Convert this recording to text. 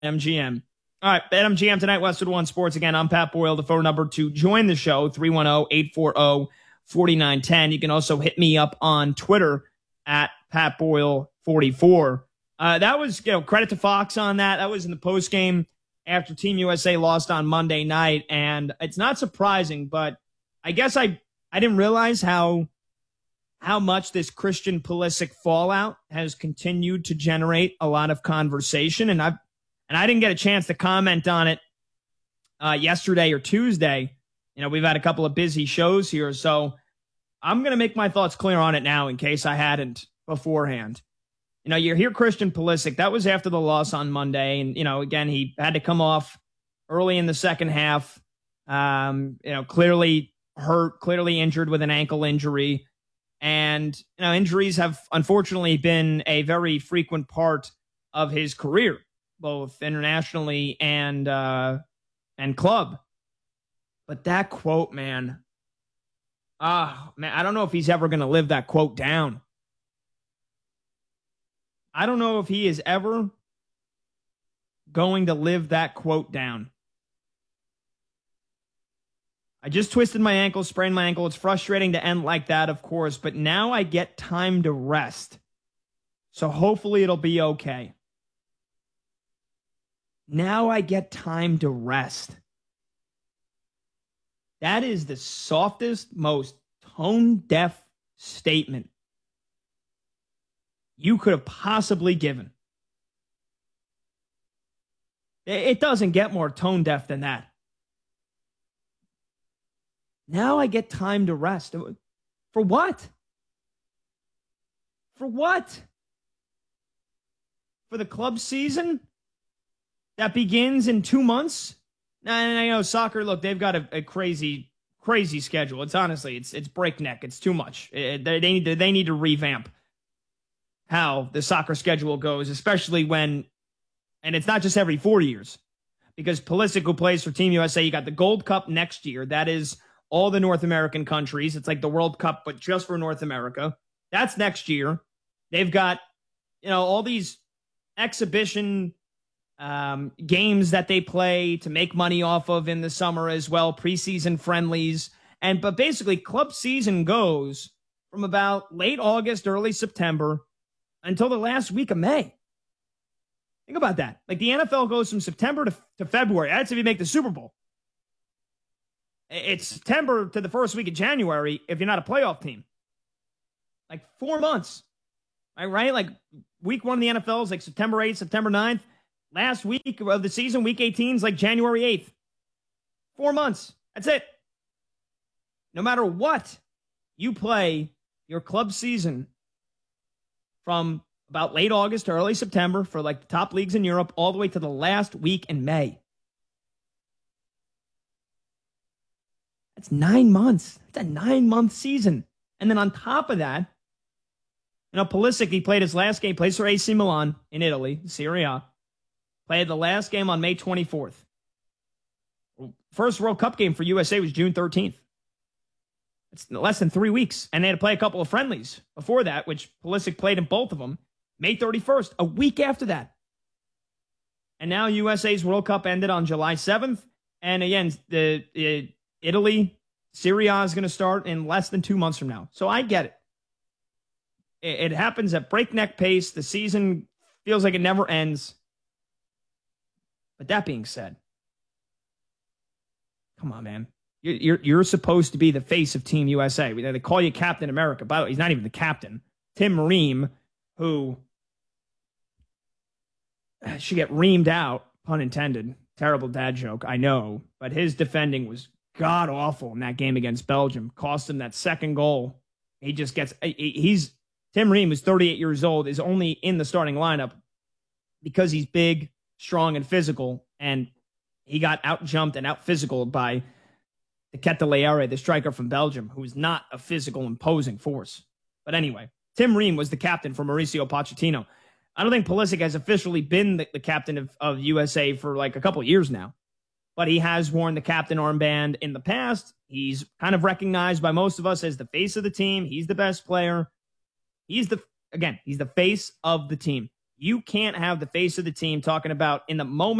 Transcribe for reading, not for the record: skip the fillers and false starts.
MGM. All right, BetMGM tonight, Westwood One Sports. Again, I'm Pat Boyle. The phone number to join the show, 310-840-4910. You can also hit me up on Twitter at PatBoyle44. That was, credit to Fox on that. That was in the postgame after Team USA lost on Monday night. And it's not surprising, but I guess I didn't realize how much this Christian Pulisic fallout has continued to generate a lot of conversation. And I didn't get a chance to comment on it yesterday or Tuesday. We've had a couple of busy shows here, so I'm going to make my thoughts clear on it now in case I hadn't beforehand. You hear Christian Pulisic. That was after the loss on Monday. And, again, he had to come off early in the second half. Clearly hurt, clearly injured with an ankle injury. And, injuries have unfortunately been a very frequent part of his career, both internationally and club. But that quote, man, I don't know if he's ever going to live that quote down. I don't know if he is ever going to live that quote down. I just twisted my ankle, sprained my ankle. It's frustrating to end like that, of course, but now I get time to rest. So hopefully it'll be okay. Now I get time to rest. That is the softest, most tone-deaf statement you could have possibly given. It doesn't get more tone-deaf than that. Now I get time to rest. For what? For what? For the club season that begins in 2 months? And I know soccer, look, they've got a crazy schedule. It's honestly, it's breakneck. It's too much. They need to revamp how the soccer schedule goes, especially when, and it's not just every 4 years, because Pulisic, who plays for Team USA, you got the Gold Cup next year. That is all the North American countries. It's like the World Cup, but just for North America. That's next year. They've got, all these exhibition games that they play to make money off of in the summer as well, preseason friendlies. But basically, club season goes from about late August, early September until the last week of May. Think about that. Like the NFL goes from September to February. That's if you make the Super Bowl. It's September to the first week of January if you're not a playoff team. Like 4 months. Right? Like week one of the NFL is like September 8th, September 9th. Last week of the season, week 18 is like January 8th. 4 months. That's it. No matter what, you play your club season from about late August to early September for like the top leagues in Europe all the way to the last week in May. That's 9 months. That's a 9-month season. And then on top of that, Pulisic, he played his last game, plays for AC Milan in Italy, Serie A. Played the last game on May 24th. First World Cup game for USA was June 13th. It's less than 3 weeks. And they had to play a couple of friendlies before that, which Pulisic played in both of them. May 31st, a week after that. And now USA's World Cup ended on July 7th. And again, the Italy, Serie A is going to start in less than 2 months from now. So I get it. It happens at breakneck pace. The season feels like it never ends. But that being said, come on, man. You're supposed to be the face of Team USA. They call you Captain America. By the way, he's not even the captain. Tim Ream, who should get reamed out, pun intended. Terrible dad joke, I know. But his defending was god-awful in that game against Belgium. Cost him that second goal. He just gets... Tim Ream, who's 38 years old, is only in the starting lineup because he's big, strong, and physical. And he got out-jumped and out-physicaled by Nketiah, the striker from Belgium, who is not a physical, imposing force. But anyway, Tim Ream was the captain for Mauricio Pochettino. I don't think Pulisic has officially been the captain of USA for like a couple of years now. But he has worn the captain armband in the past. He's kind of recognized by most of us as the face of the team. He's the best player. He's the face of the team. You can't have the face of the team talking about in the moment